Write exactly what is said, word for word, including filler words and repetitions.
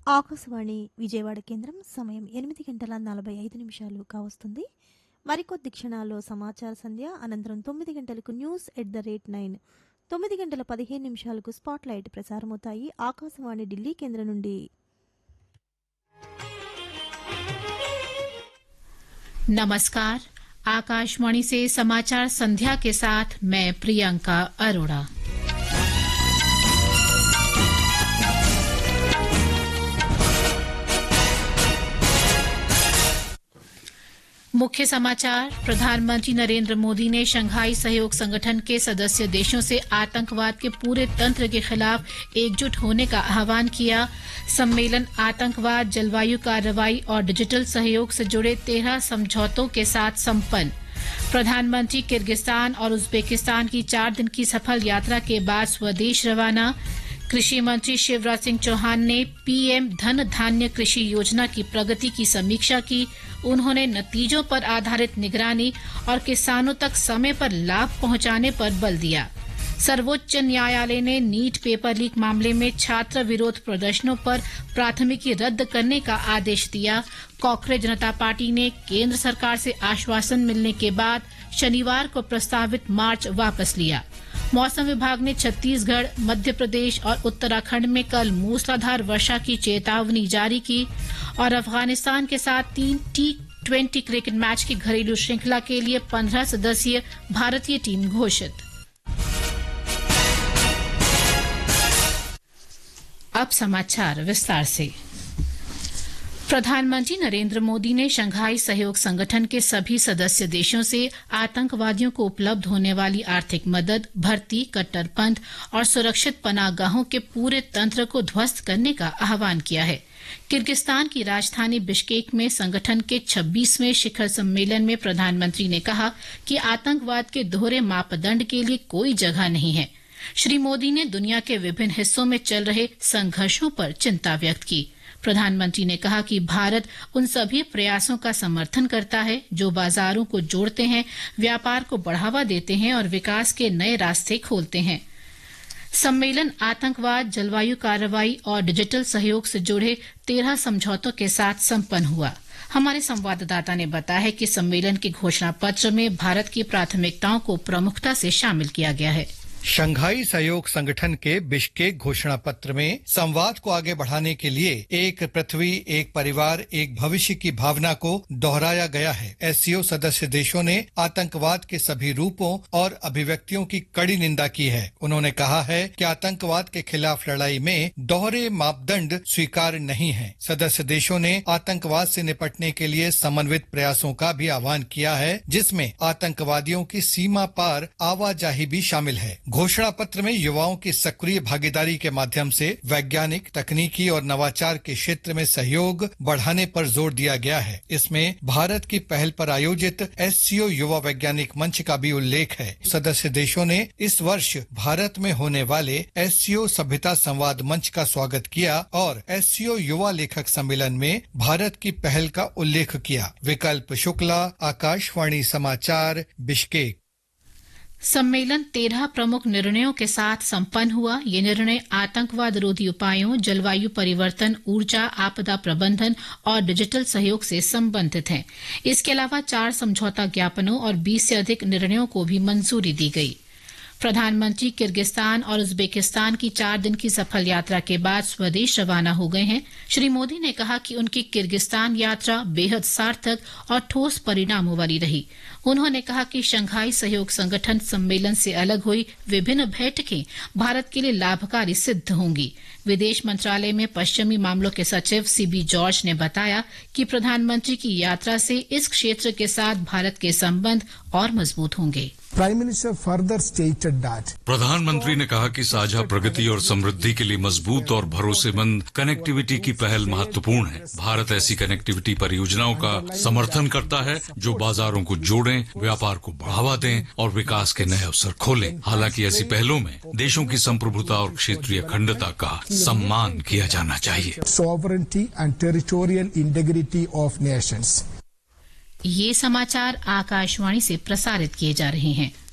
ఆకాశవాణి విజయవాడ కేంద్రం సమయం ఎనిమిది గంటల నలభై ఐదు నిమిషాలు కావస్తుంది. మరికొద్ది క్షణాల్లో సమాచార సంధ్య అనంతరం తొమ్మిది గంటలకు news at the rate nine తొమ్మిది గంటల పదిహేను నిమిషాలకు స్పాట్ లైట్ ప్రసారమవుతాయి ఆకాశవాణి ఢిల్లీ కేంద్రం నుండి. नमस्कार, आकाशवाणी से समाचार संध्या के साथ मैं प्रियंका अरोड़ा। मुख्य समाचार। प्रधानमंत्री नरेंद्र मोदी ने शंघाई सहयोग संगठन के सदस्य देशों से आतंकवाद के पूरे तंत्र के खिलाफ एकजुट होने का आह्वान किया। सम्मेलन आतंकवाद, जलवायु कार्रवाई और डिजिटल सहयोग से जुड़े तेरह समझौतों के साथ संपन्न। प्रधानमंत्री किर्गिस्तान और उज्बेकिस्तान की चार दिन की सफल यात्रा के बाद स्वदेश रवाना। कृषि मंत्री शिवराज सिंह चौहान ने पीएम धन धान्य कृषि योजना की प्रगति की समीक्षा की। उन्होंने नतीजों पर आधारित निगरानी और किसानों तक समय पर लाभ पहुंचाने पर बल दिया। सर्वोच्च न्यायालय ने नीट पेपर लीक मामले में छात्र विरोध प्रदर्शनों पर प्राथमिकी रद्द करने का आदेश दिया। कांग्रेस जनता पार्टी ने केंद्र सरकार से आश्वासन मिलने के बाद शनिवार को प्रस्तावित मार्च वापस लिया। मौसम विभाग ने छत्तीसगढ़, मध्य प्रदेश और उत्तराखंड में कल मूसलाधार वर्षा की चेतावनी जारी की। और अफगानिस्तान के साथ तीन टी ट्वेंटी क्रिकेट मैच की घरेलू श्रृंखला के लिए पंद्रह सदस्यीय भारतीय टीम घोषित। अब समाचार विस्तार से। प्रधानमंत्री नरेंद्र मोदी ने शंघाई सहयोग संगठन के सभी सदस्य देशों से आतंकवादियों को उपलब्ध होने वाली आर्थिक मदद, भर्ती, कट्टरपंथ और सुरक्षित पनाहगाहों के पूरे तंत्र को ध्वस्त करने का आह्वान किया है। किर्गिस्तान की राजधानी बिश्केक में संगठन के छब्बीसवें शिखर सम्मेलन में प्रधानमंत्री ने कहा कि आतंकवाद के दोहरे मापदंड के लिए कोई जगह नहीं है। श्री मोदी ने दुनिया के विभिन्न हिस्सों में चल रहे संघर्षों पर चिंता व्यक्त की। प्रधानमंत्री ने कहा कि भारत उन सभी प्रयासों का समर्थन करता है जो बाजारों को जोड़ते हैं, व्यापार को बढ़ावा देते हैं और विकास के नए रास्ते खोलते हैं। सम्मेलन आतंकवाद, जलवायु कार्रवाई और डिजिटल सहयोग से जुड़े तेरह समझौतों के साथ संपन्न हुआ। हमारे संवाददाता ने बताया है कि सम्मेलन के घोषणा पत्र में भारत की प्राथमिकताओं को प्रमुखता से शामिल किया गया है। शंघाई सहयोग संगठन के बिश्केक घोषणा पत्र में संवाद को आगे बढ़ाने के लिए एक पृथ्वी, एक परिवार, एक भविष्य की भावना को दोहराया गया है। एससीओ सदस्य देशों ने आतंकवाद के सभी रूपों और अभिव्यक्तियों की कड़ी निंदा की है। उन्होंने कहा है कि आतंकवाद के खिलाफ लड़ाई में दोहरे मापदंड स्वीकार नहीं है। सदस्य देशों ने आतंकवाद से निपटने के लिए समन्वित प्रयासों का भी आह्वान किया है, जिसमें आतंकवादियों की सीमा पार आवाजाही भी शामिल है। घोषणा पत्र में युवाओं की सक्रिय भागीदारी के माध्यम से वैज्ञानिक, तकनीकी और नवाचार के क्षेत्र में सहयोग बढ़ाने पर जोर दिया गया है। इसमें भारत की पहल पर आयोजित एससीओ युवा वैज्ञानिक मंच का भी उल्लेख है। सदस्य देशों ने इस वर्ष भारत में होने वाले एससीओ सभ्यता संवाद मंच का स्वागत किया और एससीओ युवा लेखक सम्मेलन में भारत की पहल का उल्लेख किया। विकल्प शुक्ला, आकाशवाणी समाचार, बिश्केक। सम्मेलन तेरह प्रमुख निर्णयों के साथ संपन्न हुआ। ये निर्णय आतंकवाद रोधी उपायों, जलवायु परिवर्तन, ऊर्जा, आपदा प्रबंधन और डिजिटल सहयोग से संबंधित हैं। इसके अलावा चार समझौता ज्ञापनों और बीस से अधिक निर्णयों को भी मंजूरी दी गई। प्रधानमंत्री किर्गिस्तान और उज्बेकिस्तान की चार दिन की सफल यात्रा के बाद स्वदेश रवाना हो गए हैं। श्री मोदी ने कहा कि उनकी किर्गिस्तान यात्रा बेहद सार्थक और ठोस परिणामों वाली रही। उन्होंने कहा कि शंघाई सहयोग संगठन सम्मेलन से अलग हुई विभिन्न बैठकें भारत के लिए लाभकारी सिद्ध होंगी। विदेश मंत्रालय में पश्चिमी मामलों के सचिव सीबी जॉर्ज ने बताया कि प्रधानमंत्री की यात्रा से इस क्षेत्र के साथ भारत के संबंध और मजबूत होंगे। Prime minister further stated that प्रधानमंत्री ने कहा कि साझा प्रगति और समृद्धि के लिए मजबूत और भरोसेमंद कनेक्टिविटी की पहल महत्वपूर्ण है। भारत ऐसी कनेक्टिविटी परियोजनाओं का समर्थन करता है जो बाजारों को जोड़ें, व्यापार को बढ़ावा दें और विकास के नए अवसर खोलें। हालांकि ऐसी पहलों में देशों की संप्रभुता और क्षेत्रीय अखंडता का सम्मान किया जाना चाहिए। Sovereignty and territorial integrity of Nations. ये समाचार आकाशवाणी से प्रसारित किए जा रहे हैं।